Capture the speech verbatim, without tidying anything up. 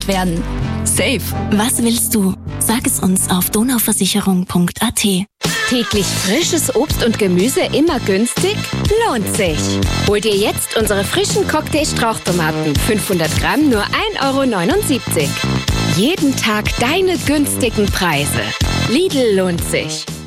werden. Safe. Was willst du? Sag es uns auf donauversicherung punkt a t. Täglich frisches Obst und Gemüse immer günstig? Lohnt sich. Hol dir jetzt unsere frischen Cocktail-Strauchtomaten. fünfhundert Gramm nur ein Euro neunundsiebzig. Jeden Tag deine günstigen Preise. Lidl lohnt sich.